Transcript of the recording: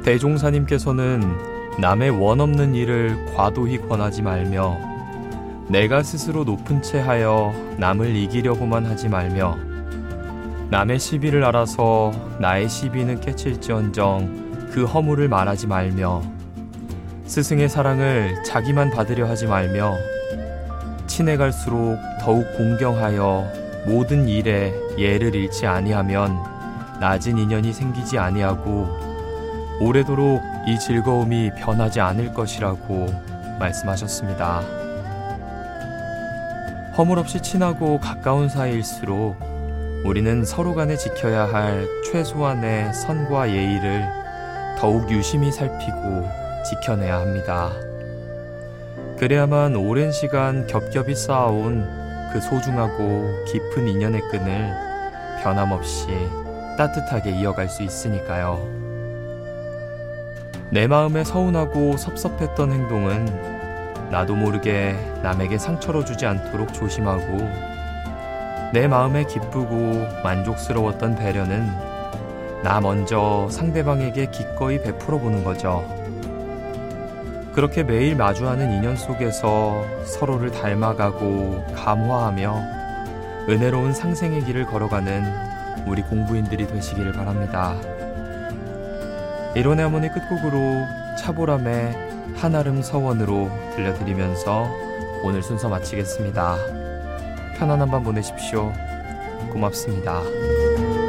대종사님께서는 남의 원 없는 일을 과도히 권하지 말며 내가 스스로 높은 채 하여 남을 이기려고만 하지 말며 남의 시비를 알아서 나의 시비는 깨칠지언정 그 허물을 말하지 말며 스승의 사랑을 자기만 받으려 하지 말며 친해 갈수록 더욱 공경하여 모든 일에 예를 잃지 아니하면 낮은 인연이 생기지 아니하고 오래도록 이 즐거움이 변하지 않을 것이라고 말씀하셨습니다. 허물없이 친하고 가까운 사이일수록 우리는 서로 간에 지켜야 할 최소한의 선과 예의를 더욱 유심히 살피고 지켜내야 합니다. 그래야만 오랜 시간 겹겹이 쌓아온 그 소중하고 깊은 인연의 끈을 변함없이 따뜻하게 이어갈 수 있으니까요. 내 마음에 서운하고 섭섭했던 행동은 나도 모르게 남에게 상처를 주지 않도록 조심하고 내 마음에 기쁘고 만족스러웠던 배려는 나 먼저 상대방에게 기꺼이 베풀어 보는 거죠. 그렇게 매일 마주하는 인연 속에서 서로를 닮아가고 감화하며 은혜로운 상생의 길을 걸어가는 우리 공부인들이 되시기를 바랍니다. 이론의 어머니 끝곡으로 차보람의 한아름 서원으로 들려드리면서 오늘 순서 마치겠습니다. 편안한 밤 보내십시오. 고맙습니다.